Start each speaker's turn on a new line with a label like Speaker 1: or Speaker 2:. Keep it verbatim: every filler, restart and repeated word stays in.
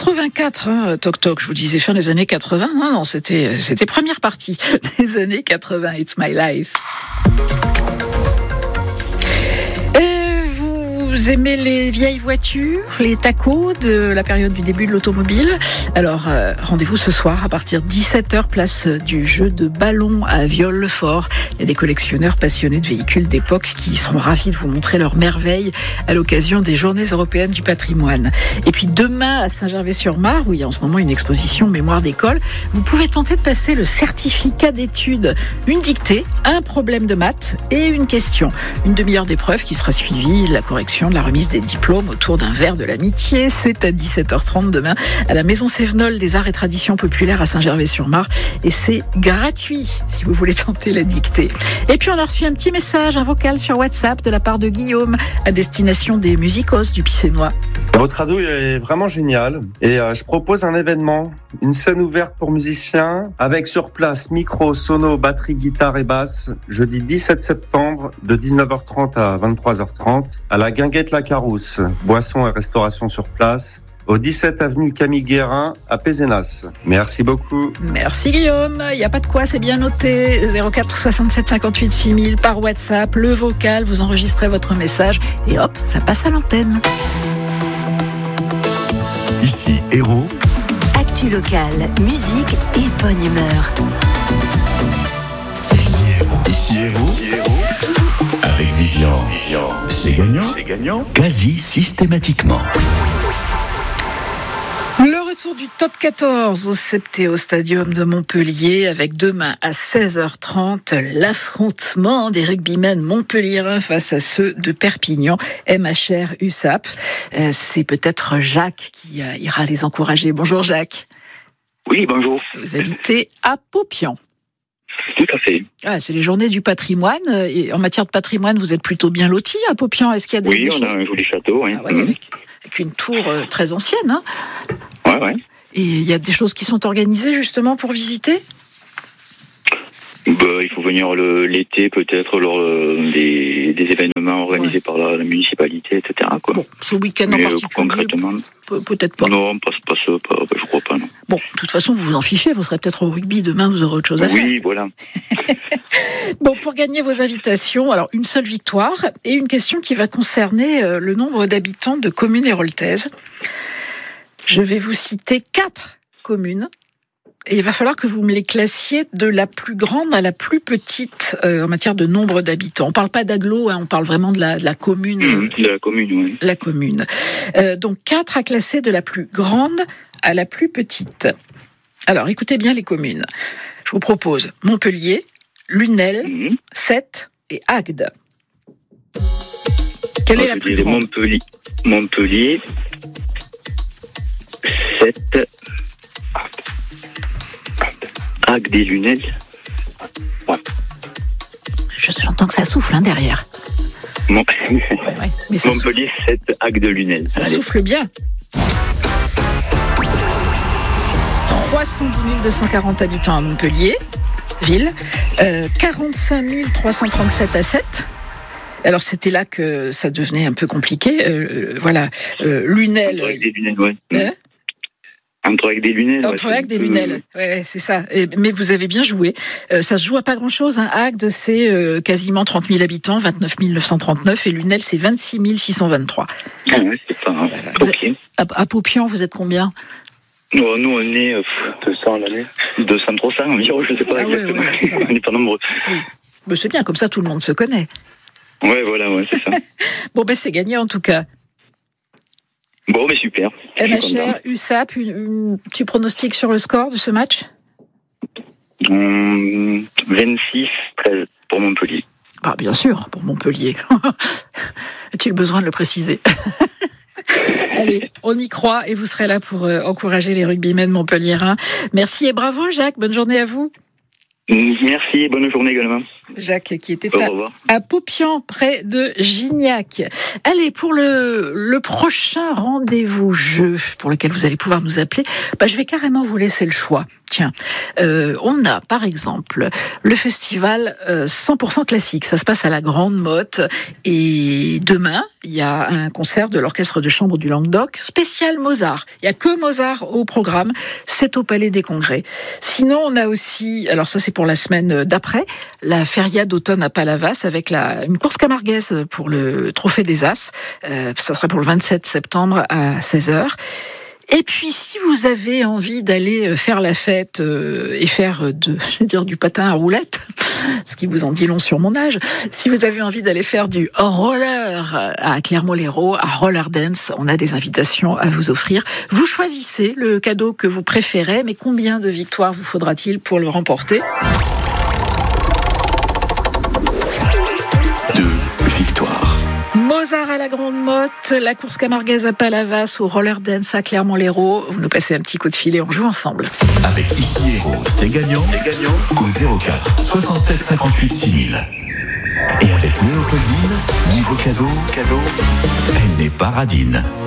Speaker 1: quatre-vingt-quatre, hein, Toc Toc, je vous disais fin des années quatre-vingts. Non, non, c'était, c'était première partie des années quatre-vingts. It's my life. Vous aimez les vieilles voitures, les tacos de la période du début de l'automobile? Alors, euh, rendez-vous ce soir à partir de dix-sept heures, place du jeu de ballon à Viol-le-Fort. Il y a des collectionneurs passionnés de véhicules d'époque qui seront ravis de vous montrer leurs merveilles à l'occasion des Journées européennes du patrimoine. Et puis demain, à Saint-Gervais-sur-Marne, où il y a en ce moment une exposition mémoire d'école, vous pouvez tenter de passer le certificat d'études. Une dictée, un problème de maths et une question. Une demi-heure d'épreuve qui sera suivie de la correction de la remise des diplômes autour d'un verre de l'amitié. C'est à dix-sept heures trente demain à la Maison Sévenol des Arts et Traditions Populaires à Saint-Gervais-sur-Marne. Et c'est gratuit si vous voulez tenter la dictée. Et puis on a reçu un petit message, un vocal sur WhatsApp de la part de Guillaume à destination des musicos du Picénois.
Speaker 2: Votre ado est vraiment génial et euh, je propose un événement, une scène ouverte pour musiciens avec sur place micro, sono, batterie, guitare et basse, jeudi dix-sept septembre de dix-neuf heures trente à vingt-trois heures trente à la Guinguette La Carousse, boissons et restauration sur place, au dix-sept avenue Camille Guérin à Pézenas. Merci beaucoup.
Speaker 1: Merci Guillaume, il n'y a pas de quoi, c'est bien noté. zéro quatre soixante-sept cinquante-huit six mille par WhatsApp, le vocal, vous enregistrez votre message et hop, ça passe à l'antenne.
Speaker 3: Ici Héros.
Speaker 4: Actu locale, musique et bonne humeur.
Speaker 3: Ici Héros. Avec Vivian. C'est gagnant. C'est gagnant. Quasi systématiquement.
Speaker 1: Le retour du top quatorze au Septéo Stadium de Montpellier avec demain à seize heures trente l'affrontement des rugbymen montpelliérains face à ceux de Perpignan, M H R U S A P. Euh, c'est peut-être Jacques qui euh, ira les encourager. Bonjour Jacques.
Speaker 5: Oui, bonjour.
Speaker 1: Vous habitez à Paupian.
Speaker 5: Tout à fait.
Speaker 1: Ah, c'est les journées du patrimoine. Et en matière de patrimoine, vous êtes plutôt bien lotis à Paupian. Est-ce qu'il y a des,
Speaker 5: oui,
Speaker 1: des
Speaker 5: on
Speaker 1: choses...
Speaker 5: a un joli château. Oui.
Speaker 1: Ah ouais, avec, avec une tour euh, très ancienne. Hein.
Speaker 5: Ouais, ouais.
Speaker 1: Et il y a des choses qui sont organisées justement pour visiter ?
Speaker 5: Bah, il faut venir le, l'été peut-être lors euh, des, des événements organisés ouais. par la, la municipalité, et cetera. Quoi.
Speaker 1: Bon, ce week-end
Speaker 5: Mais,
Speaker 1: en particulier,
Speaker 5: euh, concrètement,
Speaker 1: peut, peut-être pas.
Speaker 5: Non, pas, pas, pas, pas, je crois pas. Non.
Speaker 1: Bon, de toute façon, vous vous en fichez, vous serez peut-être au rugby demain, vous aurez autre chose à
Speaker 5: oui,
Speaker 1: faire.
Speaker 5: Oui, voilà.
Speaker 1: Bon, pour gagner vos invitations, alors une seule victoire et une question qui va concerner euh, le nombre d'habitants de communes héroltaises. Je vais vous citer quatre communes. Et il va falloir que vous me les classiez de la plus grande à la plus petite euh, en matière de nombre d'habitants. On ne parle pas d'agglo, hein, on parle vraiment de la, de la commune.
Speaker 5: Mmh, de la commune, oui.
Speaker 1: La commune. Euh, donc quatre à classer de la plus grande à la plus petite. Alors écoutez bien les communes. Je vous propose Montpellier, Lunel, mmh. Sète et Agde. Quelle oh, est la plus grande ?
Speaker 5: Montpellier, Montpellier, Sète, Agde et Lunel. Ouais.
Speaker 1: J'entends que ça souffle hein, derrière.
Speaker 5: Mon...
Speaker 1: ouais, ouais. Mais ça
Speaker 5: Montpellier, Sète, Agde, Lunel.
Speaker 1: Ça
Speaker 5: Allez.
Speaker 1: souffle bien. trois cent dix mille deux cent quarante habitants à Montpellier, ville. Euh, quarante-cinq mille trois cent trente-sept à Sète. Alors c'était là que ça devenait un peu compliqué. Euh, voilà. Euh, Lunel.
Speaker 5: Avec des Lunel, ouais.
Speaker 1: Hein
Speaker 5: Entre avec des lunelles.
Speaker 1: Entre ouais, avec des lunelles, ouais, c'est ça. Et, mais vous avez bien joué. Euh, ça se joue à pas grand-chose. Hein. Agde, c'est euh, quasiment trente mille habitants, vingt-neuf mille neuf cent trente-neuf, et Lunel, c'est vingt-six mille six cent vingt-trois.
Speaker 5: Ah ouais, c'est pas... Voilà. Ok.
Speaker 1: Êtes, à, à Paupian, vous êtes combien ?
Speaker 5: Oh, nous, on est euh, deux cents à l'année. deux cents, trois cents environ, je sais pas
Speaker 1: ah
Speaker 5: exactement.
Speaker 1: Ouais, ouais,
Speaker 5: on n'est pas nombreux.
Speaker 1: Oui. Mais c'est bien, comme ça, tout le monde se connaît.
Speaker 5: Ouais, voilà, ouais, c'est ça.
Speaker 1: Bon, ben, c'est gagné, en tout cas.
Speaker 5: Bon, mais super.
Speaker 1: M H R, U S A P, un petit pronostic sur le score de ce match ?
Speaker 5: hum, vingt-six treize pour Montpellier.
Speaker 1: Ah, bien sûr, pour Montpellier. As-tu besoin de le préciser ? Allez, on y croit et vous serez là pour euh, encourager les rugbymen montpelliérains. Merci et bravo Jacques, bonne journée à vous.
Speaker 5: Merci et bonne journée également.
Speaker 1: Jacques qui était
Speaker 5: Au revoir.
Speaker 1: à, à Paupian, près de Gignac. Allez, pour le, le prochain rendez-vous jeu pour lequel vous allez pouvoir nous appeler, bah, je vais carrément vous laisser le choix. Tiens, euh, on a par exemple le festival euh, cent pour cent classique. Ça se passe à la Grande Motte et demain, il y a un concert de l'Orchestre de chambre du Languedoc, spécial Mozart. Il n'y a que Mozart au programme. C'est au Palais des Congrès. Sinon, on a aussi, alors ça c'est pour la semaine d'après, la feria d'automne à Palavas avec la, une course camarguaise pour le Trophée des As. Euh, ça sera pour le vingt-sept septembre à seize heures. Et puis, si vous avez envie d'aller faire la fête euh, et faire de, je veux dire, du patin à roulettes, ce qui vous en dit long sur mon âge, si vous avez envie d'aller faire du roller à Clermont-Lérault, à Roller Dance, on a des invitations à vous offrir. Vous choisissez le cadeau que vous préférez, mais combien de victoires vous faudra-t-il pour le remporter ?
Speaker 3: Deux victoires.
Speaker 1: Mozart à la Grande Motte, la course camarguaise à Palavas ou Roller Dance à Clermont-Lérault. Vous nous passez un petit coup de fil et on joue ensemble.
Speaker 3: Avec Ici Héros, c'est gagnant. C'est gagnant. Au zéro quatre soixante-sept cinquante-huit six mille. Et avec Léopoldine, niveau cadeau, cadeau, elle n'est pas radine.